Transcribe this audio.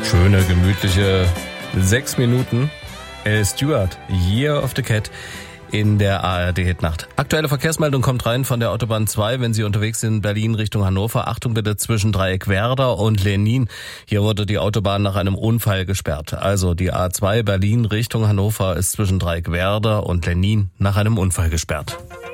Schöne, gemütliche 6 Minuten. Al Stewart, Year of the Cat in der ARD-Hitnacht. Aktuelle Verkehrsmeldung kommt rein von der Autobahn 2, wenn Sie unterwegs sind, Berlin Richtung Hannover. Achtung bitte zwischen Dreieck Werder und Lenin. Hier wurde die Autobahn nach einem Unfall gesperrt. Also die A2 Berlin Richtung Hannover ist zwischen Dreieck Werder und Lenin nach einem Unfall gesperrt.